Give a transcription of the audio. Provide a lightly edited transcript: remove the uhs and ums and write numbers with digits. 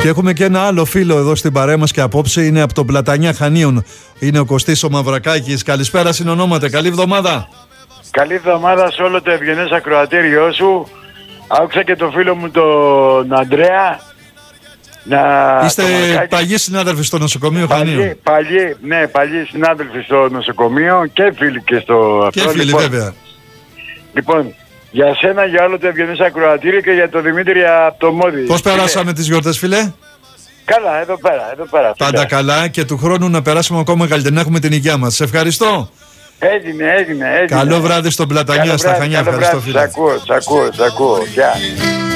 Και έχουμε και ένα άλλο φίλο εδώ στην παρέα μας και απόψε είναι από τον Πλατανιά Χανίων. Είναι ο Κωστής ο Μαυρακάκης. Καλησπέρα, συνονόματα. Καλή εβδομάδα. Καλή εβδομάδα σε όλο το ευγενές ακροατήριό σου. Άκουσα και το φίλο μου τον Ανδρέα. Είστε παλιοί συνάδελφοι στο νοσοκομείο Χανίων. Παλιοί συνάδελφοι στο νοσοκομείο και φίλοι και στο αυτό. Και φίλοι, λοιπόν, βέβαια. Λοιπόν, για σένα, για όλο το ευγενές ακροατήριο και για τον Δημήτρη από το Μόδι. Πώς περάσαμε τις γιορτές, φίλε? Καλά, εδώ πέρα. Πάντα καλά και του χρόνου να περάσουμε ακόμα καλύτερα, να έχουμε την υγεία μας. Σε ευχαριστώ. Έγινε. Καλό βράδυ στον Πλατανιά, στα Χανιά. Ευχαριστώ, φίλε. Σ' ακούω. Γεια.